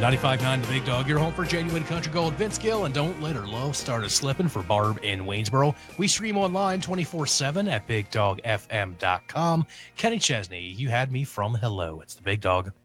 95.9 The Big Dog, your home for genuine country gold. Vince Gill, and don't let her love start a slipping for Barb in Waynesboro. We stream online 24/7 at BigDogFM.com. Kenny Chesney, you had me from hello. It's The Big Dog.